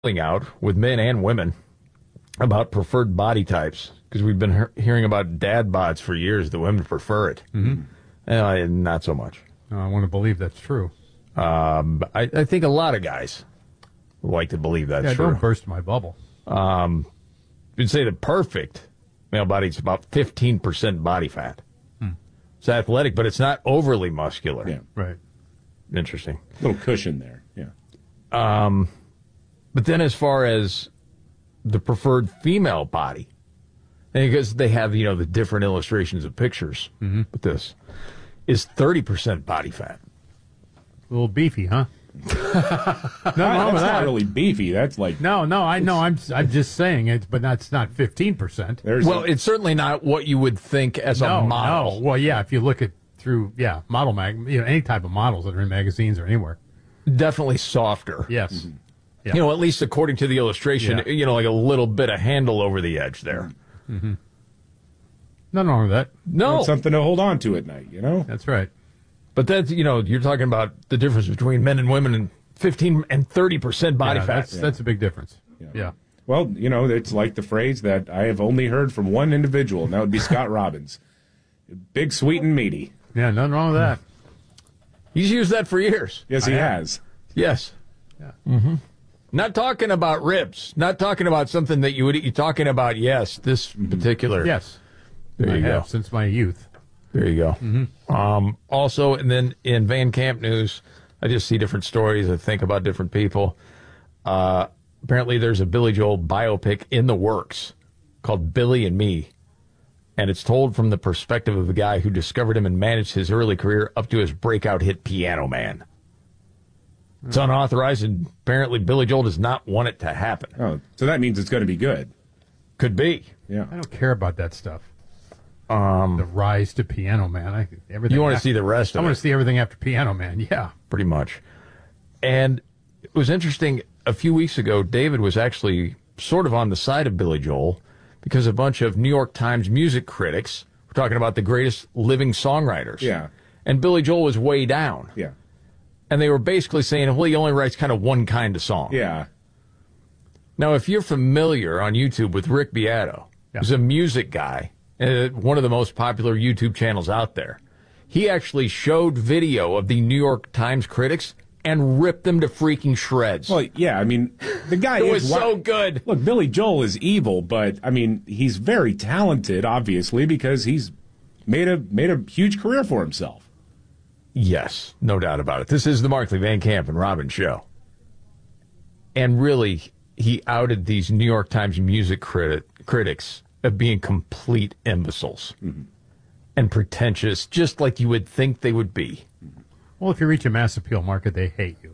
out with men and women about preferred body types because we've been hearing about dad bods for years. The women prefer it. Mm-hmm. Not so much. I want to believe that's true. I think a lot of guys like to believe that's true. Don't burst my bubble. You'd say the perfect male body is about 15% body fat. It's athletic, but it's not overly muscular. Yeah, right. Interesting. A little cushion there. Yeah. But then as far as the preferred female body, and because they have, the different illustrations of pictures with this, is 30% body fat. A little beefy, huh? That's not really beefy. That's like no. I know. I'm just saying it, but that's not 15%. It's certainly not what you would think as a model. No. Well, yeah. If you look at through model any type of models that are in magazines or anywhere, definitely softer. Yes. Mm-hmm. Yeah. At least according to the illustration, like a little bit of handle over the edge there. Mm-hmm. Nothing wrong with that. No, it's something to hold on to at night. That's right. But that's, you're talking about the difference between men and women and 15 and 30% body fat. That's a big difference. Yeah. Well, it's like the phrase that I have only heard from one individual, and that would be Scott Robbins. Big, sweet, and meaty. Yeah, nothing wrong with that. He's used that for years. Yes, he has. Yes. Yeah. Mm-hmm. Not talking about ribs. Not talking about something that you would eat. You're talking about, this particular. Yes. There you go. Since my youth. There you go. Mm-hmm. Also, and then in Van Camp news, I just see different stories. I think about different people. Apparently, there's a Billy Joel biopic in the works called Billy and Me. And it's told from the perspective of the guy who discovered him and managed his early career up to his breakout hit Piano Man. It's unauthorized, and apparently Billy Joel does not want it to happen. Oh, so that means it's going to be good. Could be. Yeah. I don't care about that stuff. The rise to Piano Man. Everything. You want to see the rest of it? I want to see everything after Piano Man. Yeah, pretty much. And it was interesting. A few weeks ago, David was actually sort of on the side of Billy Joel because a bunch of New York Times music critics were talking about the greatest living songwriters. Yeah. And Billy Joel was way down. Yeah. And they were basically saying, well, he only writes kind of one kind of song. Yeah. Now, if you're familiar on YouTube with Rick Beato, who's a music guy, one of the most popular YouTube channels out there, he actually showed video of the New York Times critics and ripped them to freaking shreds. Well, yeah, I mean, the guy was so good. Look, Billy Joel is evil, but, I mean, he's very talented, obviously, because he's made a huge career for himself. Yes, no doubt about it. This is the Markley, Van Camp, and Robbins show. And really, he outed these New York Times music critics of being complete imbeciles and pretentious, just like you would think they would be. Well, if you reach a mass appeal market, they hate you.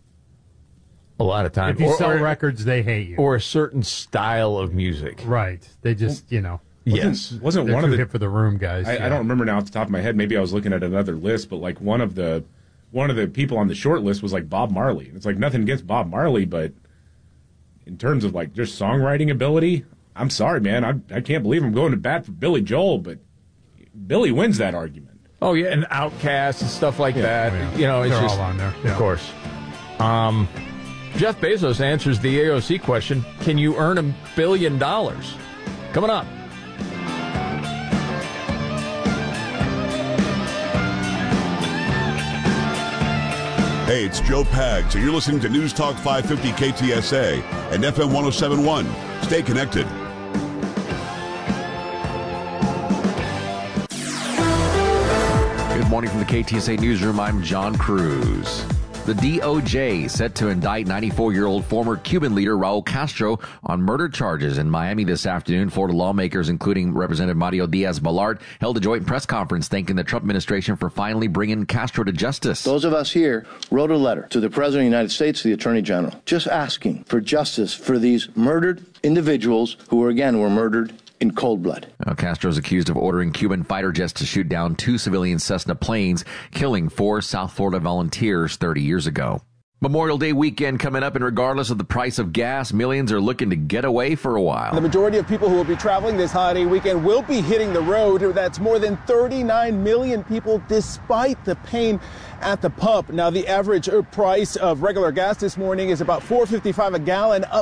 A lot of times. If you sell records, they hate you. Or a certain style of music. Right. They just, Wasn't they're one of the hit for the room guys? I don't remember now off the top of my head. Maybe I was looking at another list, but like one of the people on the short list was like Bob Marley. It's like nothing against Bob Marley, but in terms of like just songwriting ability, I'm sorry, man. I can't believe I'm going to bat for Billy Joel, but Billy wins that argument. Oh yeah, and Outkast and stuff like that. Yeah. It's They're just all on there. Of course. Jeff Bezos answers the AOC question: can you earn $1 billion? Coming up. Hey, it's Joe Pags, and you're listening to News Talk 550 KTSA and FM 1071. Stay connected. Good morning from the KTSA Newsroom. I'm John Cruz. The DOJ set to indict 94-year-old former Cuban leader Raul Castro on murder charges in Miami this afternoon. Florida lawmakers, including Representative Mario Diaz-Balart, held a joint press conference thanking the Trump administration for finally bringing Castro to justice. Those of us here wrote a letter to the President of the United States, the Attorney General, just asking for justice for these murdered individuals who were murdered in cold blood. Castro is accused of ordering Cuban fighter jets to shoot down 2 civilian Cessna planes, killing 4 South Florida volunteers 30 years ago. Memorial Day weekend coming up, and regardless of the price of gas, millions are looking to get away for a while. The majority of people who will be traveling this holiday weekend will be hitting the road. That's more than 39 million people, despite the pain at the pump. Now, the average price of regular gas this morning is about $4.55 a gallon, up